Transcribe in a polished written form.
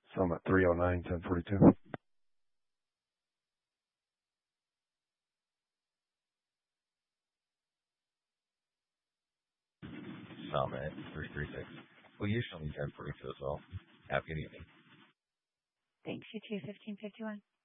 So I'm at 309, 1042. Summit 336. Well, you show me 1042 as well. Have a good evening. Thanks, you too, 1551.